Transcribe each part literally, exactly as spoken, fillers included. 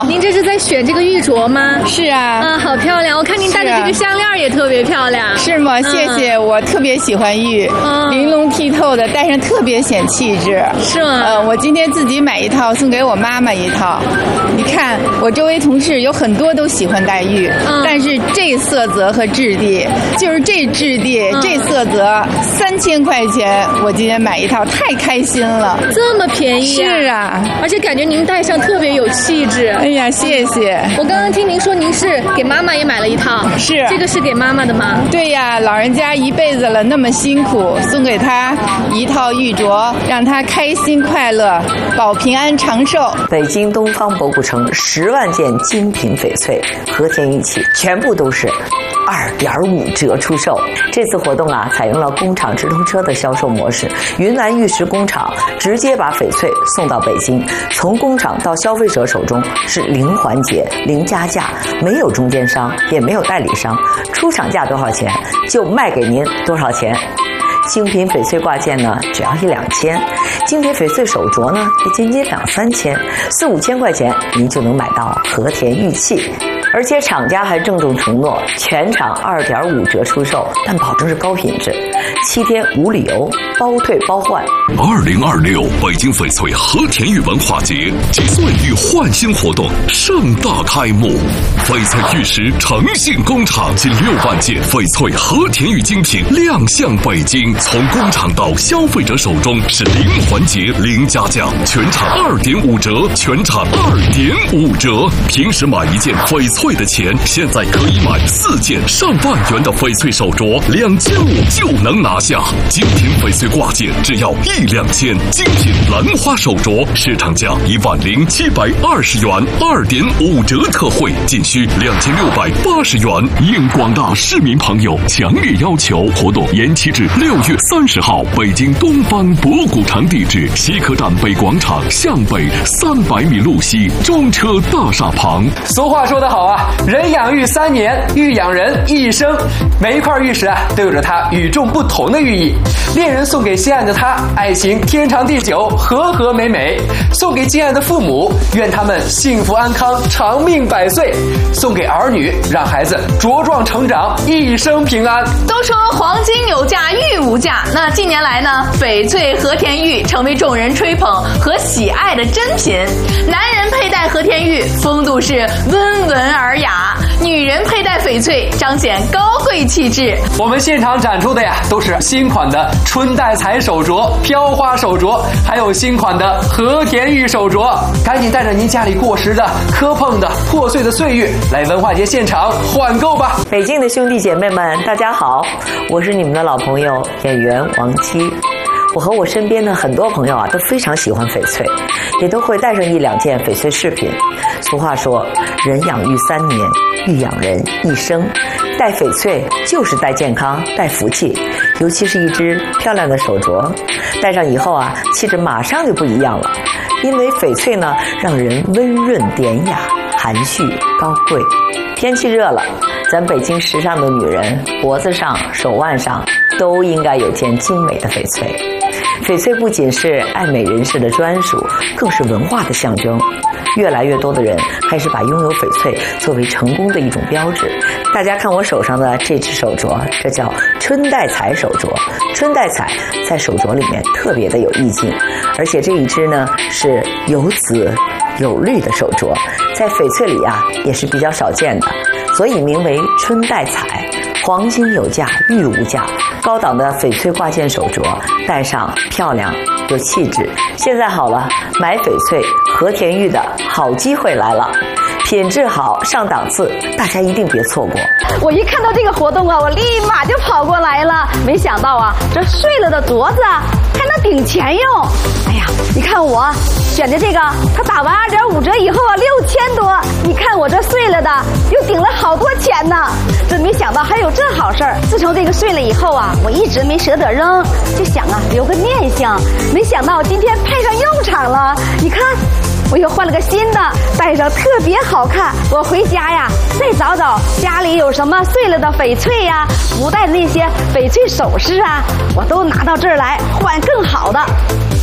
您这是在选这个玉镯吗？ 是啊， 啊，好漂亮！我看您戴的这个项链也特别漂亮。 是吗？谢谢，嗯、我特别喜欢玉，嗯、玲珑剔透的，戴上特别显气质。 是吗？ 呃，我今天自己买一套，送给我妈妈一套。你看，我周围同事有很多都喜欢戴玉，嗯、但是这色泽和质地，就是这质地、嗯、这色泽，三千块钱，我今天买一套，太开心了。 这么便宜、啊？ 是啊， 而且感觉您戴上特别有气质。 哎呀，谢谢。 我刚刚听您说您是给妈妈也买了一套， 是这个是给妈妈的吗？ 对呀，老人家一辈子了那么辛苦，送给她一套玉镯，让她开心快乐，保平安长寿。 北京东方博古城十万件精品翡翠和田玉器，全部都是二点五折出售。这次活动啊，采用了工厂直通车的销售模式，云南玉石工厂直接把翡翠送到北京，从工厂到消费者手中是零环节、零加价，没有中间商，也没有代理商，出厂价多少钱就卖给您多少钱。精品翡翠挂件呢，只要一两千；精品翡翠手镯呢，也仅仅两三千，四五千块钱您就能买到和田玉器。而且厂家还郑重承诺，全场二点五折出售，但保证是高品质，七天无理由，包退包换。 二零二六北京翡翠和田玉文化节及岁玉焕新活动盛大开幕，翡翠玉石诚信工厂近六万件翡翠和田玉精品亮相北京，从工厂到消费者手中是零环节、零加价，全场二点五折，全场二点五折。平时买一件翡翠的钱，现在可以买四件上万元的翡翠手镯，两千五就能拿下。精品翡翠挂件只要一两千，精品兰花手镯市场价一万零七百二十元，二点五折特惠，仅需两千六百八十元。应广大市民朋友强烈要求，活动延期至六月三十号。北京东方博古城地址：西客站北广场向北三百米路西中车大厦旁。 俗话说得好啊，人养玉三年，玉养人一生。每一块玉石啊，都有着它与众不同的寓意。恋人送给心爱的他，爱情天长地久，和和美美；送给敬爱的父母，愿他们幸福安康，长命百岁；送给儿女，让孩子茁壮成长，一生平安。 都说黄金有价，玉无价。那近年来呢，翡翠和田玉成为众人吹捧和喜爱的珍品。男人佩戴和田玉，风度是温文尔雅；女人佩戴翡翠，彰显高贵气质。 我们现场展出的呀，都是新款的春带彩手镯、飘花手镯，还有新款的和田玉手镯。赶紧带着您家里过时的、磕碰的、破碎的岁月来文化节现场换购吧！ 北京的兄弟姐妹们，大家好，我是你们的老朋友演员王姬。我和我身边的很多朋友啊，都非常喜欢翡翠，也都会带上一两件翡翠饰品。俗话说，人养玉三年，玉养人一生。戴翡翠就是带健康、带福气，尤其是一只漂亮的手镯，戴上以后啊，气质马上就不一样了。因为翡翠呢，让人温润典雅、含蓄高贵。天气热了，咱北京时尚的女人脖子上、手腕上都应该有件精美的翡翠。翡翠不仅是爱美人士的专属，更是文化的象征。越来越多的人开始把拥有翡翠作为成功的一种标志。大家看我手上的这只手镯，这叫春带彩手镯。春带彩在手镯里面特别的有意境，而且这一只呢是有紫有绿的手镯，在翡翠里啊也是比较少见的，所以名为春带彩。黄金有价，玉无价，高档的翡翠挂件手镯，戴上漂亮有气质。现在好了，买翡翠和田玉的好机会来了，品质好上档次，大家一定别错过。 我一看到这个活动啊，我立马就跑过来了。没想到啊，这碎了的镯子还能顶钱用。哎呀，你看我选的这个，它打完二点五折以后啊，六千多。你看我这碎了的，又顶了好多钱呢。这没想到还有这好事儿。自从这个碎了以后啊，我一直没舍得扔，就想啊留个念想。没想到今天派上用场了。你看，我又换了个新的，戴上特别好看。我回家呀，再找找家里有什么碎了的翡翠呀，不戴的那些翡翠首饰啊，我都拿到这儿来换更好的。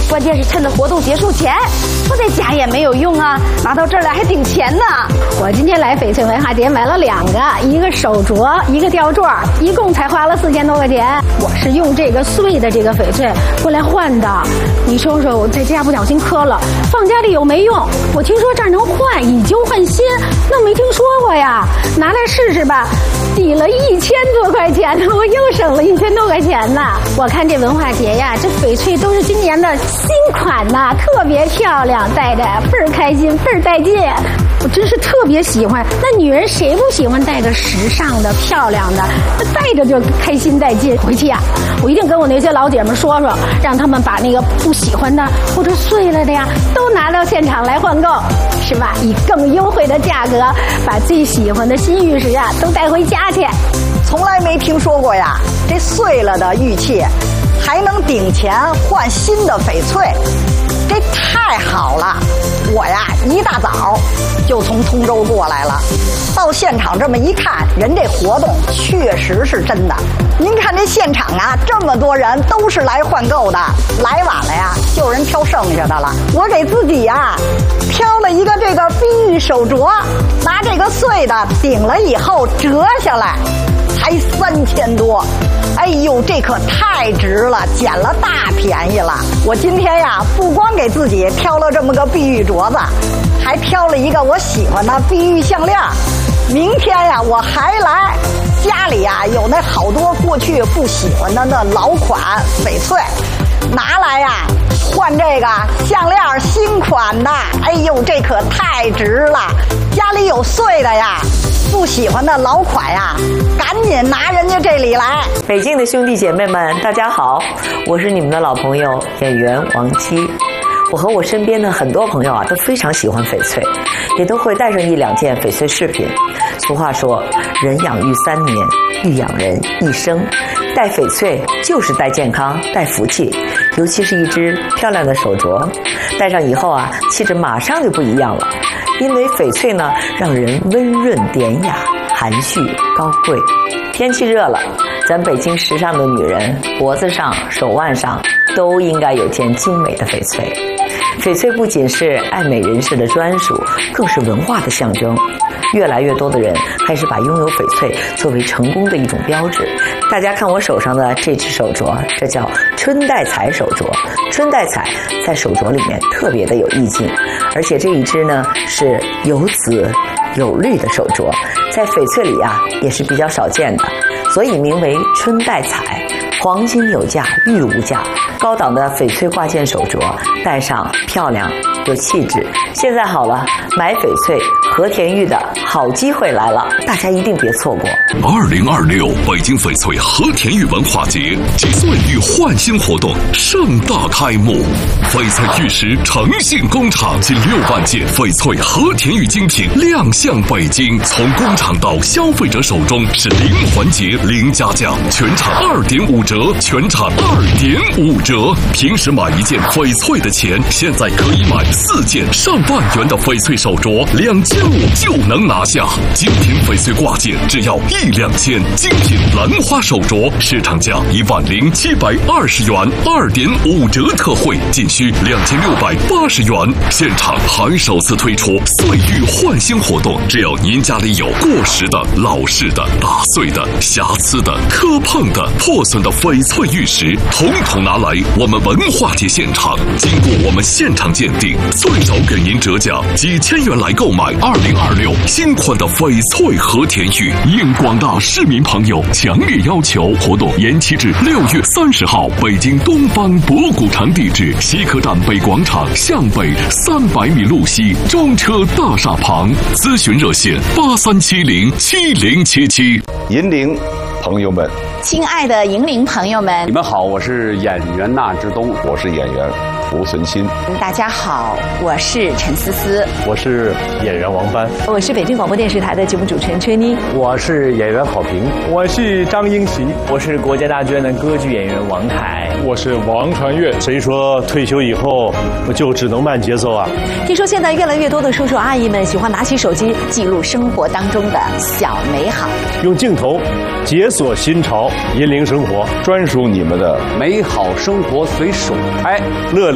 关键是趁着活动结束前，不在家也没有用啊，拿到这儿来还顶钱呢。 我今天来翡翠文化节买了两个，一个手镯，一个吊坠，一共才花了四千多块钱。我是用这个碎的这个翡翠过来换的。你说说，我在家不小心磕了，放家里有没用？我听说这儿能换，以旧换新，那没听说过呀。拿来试试吧，抵了一千多块钱呢，我又省了一千多块钱呢。我看这文化节呀，这翡翠都是今年的新款呐，特别漂亮，戴着倍儿开心，倍儿带劲。我真是特别喜欢。那女人谁不喜欢戴个时尚的、漂亮的？戴着就开心带劲。回去呀、啊，我一定跟我那些老姐们说说，让他们把那个不喜欢的或者碎了的呀，都拿到现场来换购，是吧？以更优惠的价格，把最喜欢的新玉石啊都带回家去。 从来没听说过呀，这碎了的玉器还能顶钱换新的翡翠，这太好了！我呀一大早就从通州过来了，到现场这么一看，人这活动确实是真的。您看这现场啊，这么多人都是来换购的，来晚了呀，就有人挑剩下的了。我给自己呀挑了一个这个碧玉手镯，拿这个碎的顶了以后折下来，才三千多。哎呦，这可太值了，捡了大便宜了！我今天呀，不光给自己挑了这么个碧玉镯子，还挑了一个我喜欢的碧玉项链。明天呀，我还来，家里呀有那好多过去不喜欢的那老款翡翠，拿来呀换这个项链新款的。哎呦，这可太值了！家里有碎的呀，不喜欢的老款呀，赶紧拿人家这里来。 北京的兄弟姐妹们，大家好，我是你们的老朋友演员王姬。我和我身边的很多朋友啊，都非常喜欢翡翠，也都会带上一两件翡翠饰品。俗话说，人养育三年，玉养人一生。戴翡翠就是带健康、带福气，尤其是一只漂亮的手镯，戴上以后啊，气质马上就不一样了。因为翡翠呢，让人温润典雅、含蓄高贵。天气热了，咱北京时尚的女人脖子上、手腕上都应该有件精美的翡翠。翡翠不仅是爱美人士的专属，更是文化的象征。越来越多的人开始把拥有翡翠作为成功的一种标志。大家看我手上的这只手镯，这叫春带彩手镯。春带彩在手镯里面特别的有意境，而且这一只呢是有紫有绿的手镯，在翡翠里啊也是比较少见的，所以名为春带彩。黄金有价，玉无价，高档的翡翠挂件手镯，戴上漂亮有气质。现在好了，买翡翠和田玉的好机会来了，大家一定别错过。 二零二六北京翡翠和田玉文化节结算玉换新活动盛大开幕，翡翠玉石诚信工厂近六万件翡翠和田玉精品亮相北京，从工厂到消费者手中是零环节零加价，全场二点五折，全场二点五折。平时买一件翡翠的钱，现在可以买四件上万元的翡翠手镯，两千五就能拿下。精品翡翠挂件只要一两千，精品兰花手镯市场价一万零七百二十元，二点五折特惠，仅需两千六百八十元。现场还首次推出岁玉换新活动，只要您家里有过时的、老式的、打碎的、瑕疵的、磕碰的、破损的翡翠玉石，统统拿来我们文化节现场，经过我们现场鉴定，最少给您折价几千元来购买二零二六新款的翡翠和田玉。应广大市民朋友强烈要求，活动延期至六月三十号。北京东方博古城地址：西客站北广场向北三百米路西中车大厦旁。咨询热线：八三七零七零七七。 银铃朋友们， 亲爱的银铃朋友们， 你们好，我是演员纳之东， 我是演员胡存新。 大家好，我是陈思思， 我是演员王帆， 我是北京广播电视台的节目主持人崔妮， 我是演员郝平， 我是张英奇， 我是国家大剧院的歌剧演员王凯， 我是王传岳。 谁说退休以后我就只能慢节奏啊？ 听说现在越来越多的叔叔阿姨们喜欢拿起手机记录生活当中的小美好， 用镜头解锁新潮，引领生活， 专属你们的美好生活随手拍， 乐龄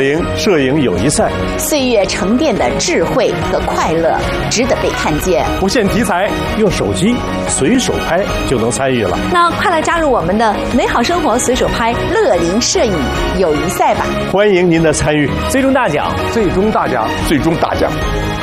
龄摄影友谊赛， 岁月沉淀的智慧和快乐值得被看见。 不限题材，用手机随手拍就能参与了。 那快来加入我们的美好生活随手拍乐龄摄影友谊赛吧！ 欢迎您的参与， 最终大奖， 最终大奖， 最终大奖。